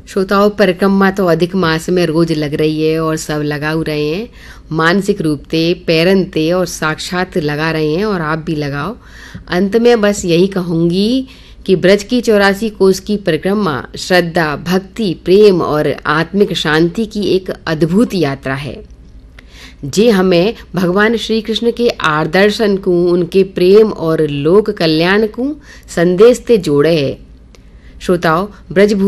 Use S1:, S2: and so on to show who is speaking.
S1: श्रोताओं, परिक्रमा तो अधिक मास में रोज लग रही है और सब लगा रहे हैं। मानसिक रूप से पैरन ते और साक्षात लगा रहे हैं और आप भी लगाओ। अंत में बस यही कहूंगी कि ब्रज की 84 कोस की परिक्रमा श्रद्धा, भक्ति, प्रेम और आत्मिक शांति की एक अद्भुत यात्रा है। जे हमें भगवान श्री कृष्ण के आदर्शन को, उनके प्रेम और लोक कल्याण को संदेश से जोड़े है। श्रोताओं, ब्रज